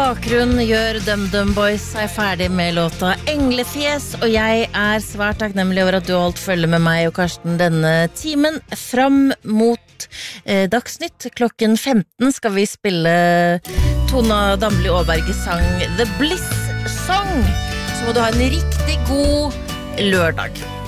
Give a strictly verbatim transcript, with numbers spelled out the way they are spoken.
bakgrunn gjør DumDum Boys seg ferdig med låta Englefjes, og jeg er svært takknemlig over at du har holdt følge med meg og Karsten denne timen. Fram mot eh, Dagsnytt klokken femten skal vi spille Tona Damli Aaberges sang The Bliss Song. Så må du ha en riktig god lørdag.